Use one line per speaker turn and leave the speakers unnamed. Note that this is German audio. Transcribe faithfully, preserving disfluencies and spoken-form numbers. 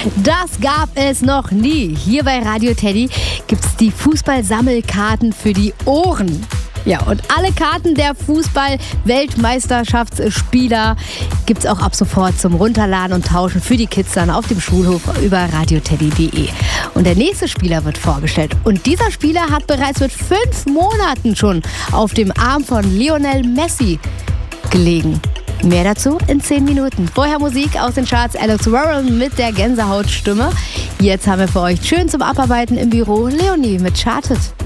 Das gab es noch nie. Hier bei Radio Teddy gibt es die Fußballsammelkarten für die Ohren. Ja, und alle Karten der Fußball-Weltmeisterschaftsspieler gibt es auch ab sofort zum Runterladen und Tauschen für die Kids dann auf dem Schulhof über radioteddy punkt de. Und der nächste Spieler wird vorgestellt. Und dieser Spieler hat bereits mit fünf Monaten schon auf dem Arm von Lionel Messi gelegen. Mehr dazu in zehn Minuten. Vorher Musik aus den Charts, Alex Warren mit der Gänsehautstimme. Jetzt haben wir für euch schön zum Abarbeiten im Büro Leonie mit Charted.